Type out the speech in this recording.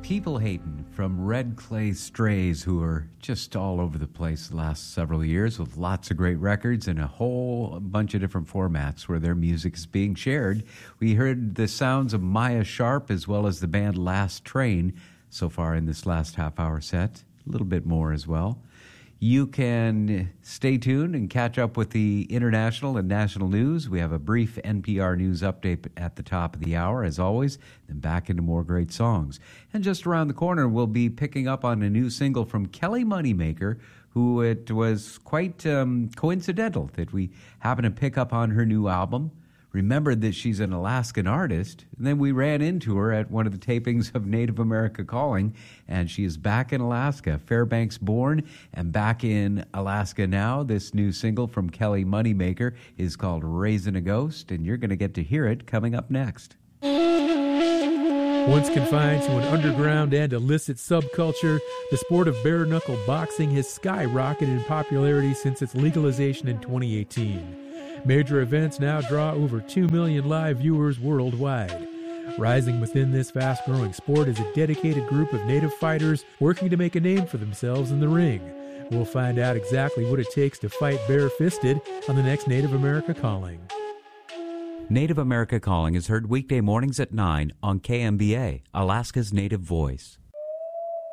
People Hatin' from Red Clay Strays, who are just all over the place the last several years with lots of great records and a whole bunch of different formats where their music is being shared. We heard the sounds of Maya Sharp as well as the band Last Train so far in this last half-hour set. A little bit more as well. You can stay tuned and catch up with the international and national news. We have a brief NPR news update at the top of the hour, as always, then back into more great songs. And just around the corner, we'll be picking up on a new single from Kelly Moneymaker, who it was quite coincidental that we happened to pick up on her new album. Remembered that she's an Alaskan artist, and then we ran into her at one of the tapings of Native America Calling, and she is back in Alaska, Fairbanks born, and back in Alaska now. This new single from Kelly Moneymaker is called Raisin' a Ghost, and you're going to get to hear it coming up next. Once confined to an underground and illicit subculture, the sport of bare-knuckle boxing has skyrocketed in popularity since its legalization in 2018. Major events now draw over 2 million live viewers worldwide. Rising within this fast-growing sport is a dedicated group of native fighters working to make a name for themselves in the ring. We'll find out exactly what it takes to fight bare-fisted on the next Native America Calling. Native America Calling is heard weekday mornings at 9 on KMBA, Alaska's Native Voice.